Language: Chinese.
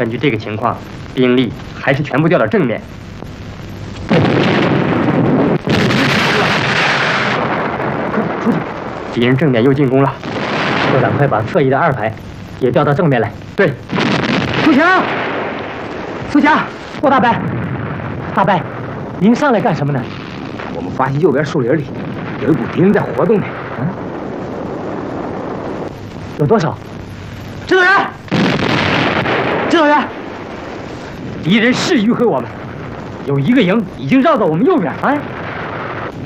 根据这个情况，兵力还是全部调到正面。出去！敌人正面又进攻了，就赶快把侧翼的2排也调到正面来。对，苏强，苏强，郭大伯，大伯，您上来干什么呢？ 我们发现右边树林里有一股敌人在活动呢。 嗯，有多少？指导员，指导员，敌人是迂回我们，有一个营已经绕到我们右边。哎，